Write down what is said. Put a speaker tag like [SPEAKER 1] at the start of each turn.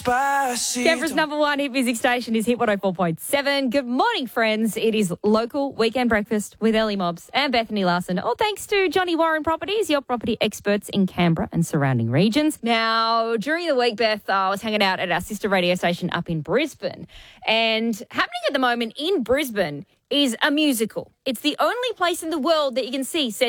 [SPEAKER 1] Canberra's number one hit music station is Hit 104.7. Good morning, friends. It is local weekend breakfast with Ellie Mobbs and Bethany Larson. All thanks to Johnny Warren Properties, your property experts in Canberra and surrounding regions. Now, during the week, Beth, I was hanging out at our sister radio station up in Brisbane. And happening at the moment in Brisbane is a musical. It's the only place in the world that you can see said